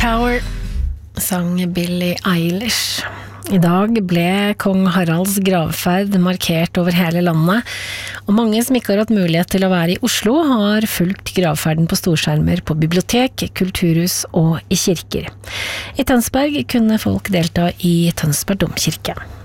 Power, sang Billie Eilish. I dag ble kong Haralds gravferd markert over hele landet, og mange som ikke har hatt mulighet til å være i Oslo har fulgt gravferden på storskjermer på bibliotek, kulturhus og i kirker. I Tønsberg kunne folk delta i Tønsberg domkirke.